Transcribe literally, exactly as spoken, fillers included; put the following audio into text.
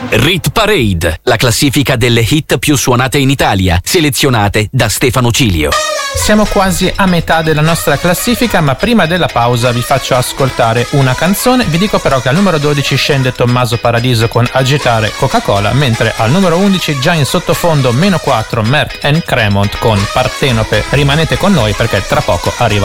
Rit Parade, la classifica delle hit più suonate in Italia, selezionate da Stefano Cilio. Siamo quasi a metà della nostra classifica, ma prima della pausa vi faccio ascoltare una canzone. Vi dico però che al numero dodici scende Tommaso Paradiso con Agitare Coca-Cola, mentre al numero undici già in sottofondo meno quattro Merck and Cremont con Partenope. Rimanete con noi perché tra poco arriva